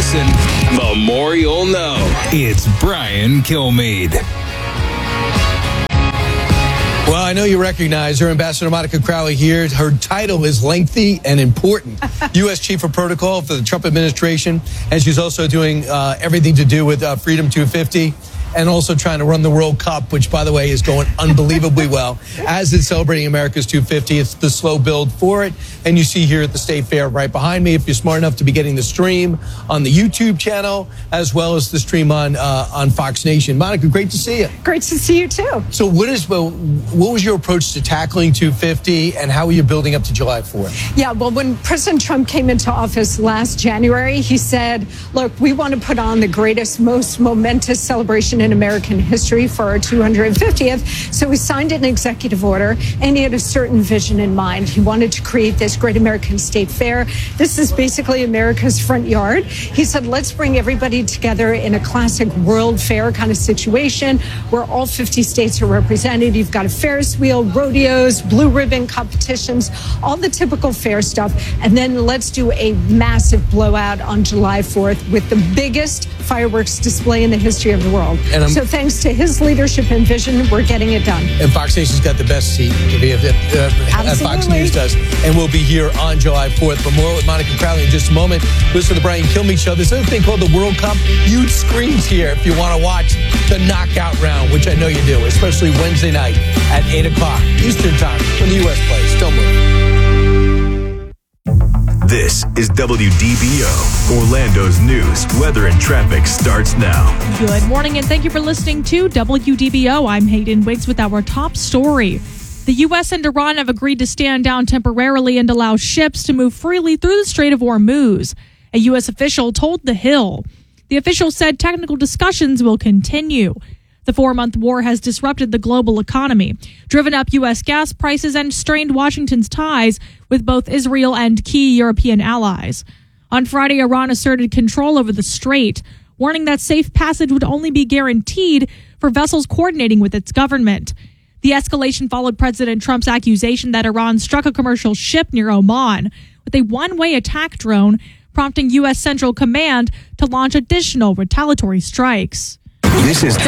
listen, the more you'll know. It's Brian Kilmeade. Well, I know you recognize her, Ambassador Monica Crowley here. Her title is lengthy and important. U.S. Chief of Protocol for the Trump administration. And she's also doing everything to do with Freedom 250. And also trying to run the World Cup, which, by the way, is going unbelievably well. As it's celebrating America's 250, it's the slow build for it. And you see here at the State Fair right behind me, if you're smart enough to be getting the stream on the YouTube channel, as well as the stream on Fox Nation. Monica, great to see you. Great to see you, too. So what was your approach to tackling 250, and how are you building up to July 4th? Yeah, well, when President Trump came into office last January, he said, look, we want to put on the greatest, most momentous celebration in American history for our 250th. So we signed an executive order, and he had a certain vision in mind. He wanted to create this great American state fair. This is basically America's front yard. He said, let's bring everybody together in a classic World Fair kind of situation where all 50 states are represented. You've got a Ferris wheel, rodeos, blue ribbon competitions, all the typical fair stuff. And then let's do a massive blowout on July 4th with the biggest fireworks display in the history of the world. So thanks to his leadership and vision, we're getting it done. And Fox Nation's got the best seat as Fox News does. And we'll be here on July 4th. For more with Monica Crowley in just a moment. Listen to the Brian Kilmeade Show. There's another thing called the World Cup. Huge screens here if you want to watch the knockout round, which I know you do, especially Wednesday night at 8 o'clock Eastern Time when the U.S. plays. Don't move. This is WDBO, Orlando's news, weather, and traffic starts now. Good morning, and thank you for listening to WDBO. I'm Hayden Wiggs with our top story. The U.S. and Iran have agreed to stand down temporarily and allow ships to move freely through the Strait of Hormuz, a U.S. official told The Hill. The official said technical discussions will continue. The 4-month war has disrupted the global economy, driven up U.S. gas prices, and strained Washington's ties with both Israel and key European allies. On Friday, Iran asserted control over the strait, warning that safe passage would only be guaranteed for vessels coordinating with its government. The escalation followed President Trump's accusation that Iran struck a commercial ship near Oman with a one-way attack drone, prompting U.S. Central Command to launch additional retaliatory strikes. This is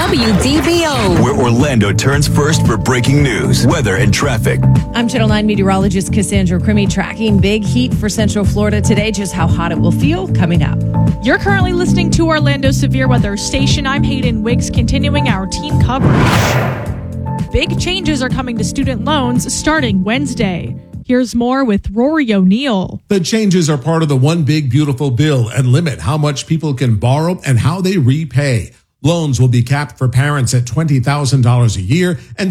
WDBO, where Orlando turns first for breaking news, weather, and traffic. I'm Channel 9 meteorologist Cassandra Crimmy, tracking big heat for Central Florida today. Just how hot it will feel coming up. You're currently listening to Orlando Severe Weather Station. I'm Hayden Wiggs, continuing our team coverage. Big changes are coming to student loans starting Wednesday. Here's more with Rory O'Neill. The changes are part of the One Big Beautiful Bill and limit how much people can borrow and how they repay. Loans will be capped for parents at $20,000 a year and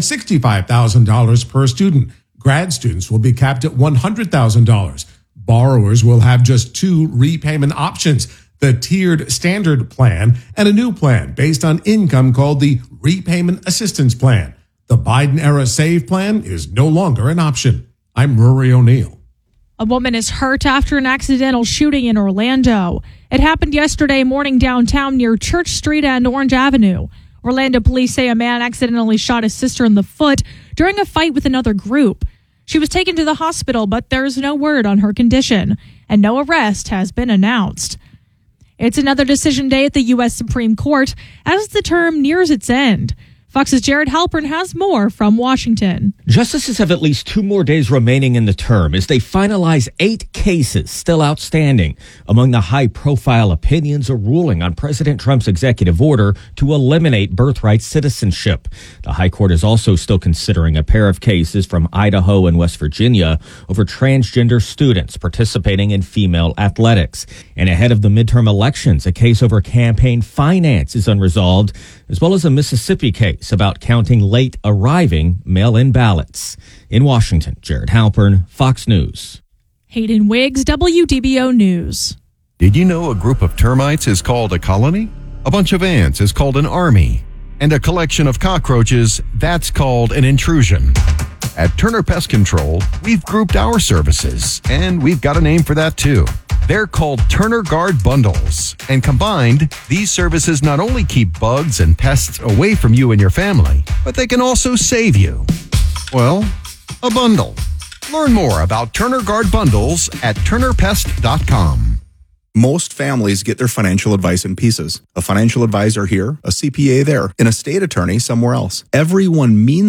$65,000 per student. Grad students will be capped at $100,000. Borrowers will have just two repayment options, the tiered standard plan and a new plan based on income called the Repayment Assistance Plan. The Biden-era SAVE plan is no longer an option. I'm Rory O'Neill. A woman is hurt after an accidental shooting in Orlando. It happened yesterday morning downtown near Church Street and Orange Avenue. Orlando police say a man accidentally shot his sister in the foot during a fight with another group. She was taken to the hospital, but there's no word on her condition, and no arrest has been announced. It's another decision day at the U.S. Supreme Court as the term nears its end. Fox's Jared Halpern has more from Washington. Justices have at least 2 more days remaining in the term as they finalize 8 cases still outstanding. Among the high-profile opinions, a ruling on President Trump's executive order to eliminate birthright citizenship. The High Court is also still considering a pair of cases from Idaho and West Virginia over transgender students participating in female athletics. And ahead of the midterm elections, a case over campaign finance is unresolved, as well as a Mississippi case about counting late arriving mail-in ballots. In Washington, Jared Halpern, Fox News. Hayden Wiggs, WDBO News. Did you know a group of termites is called a colony? A bunch of ants is called an army. And a collection of cockroaches, that's called an intrusion. At Turner Pest Control, we've grouped our services, and we've got a name for that too. They're called Turner Guard Bundles, and combined, these services not only keep bugs and pests away from you and your family, but they can also save you. Well, a bundle. Learn more about Turner Guard Bundles at turnerpest.com. Most families get their financial advice in pieces. A financial advisor here, a CPA there, and a state attorney somewhere else. Everyone means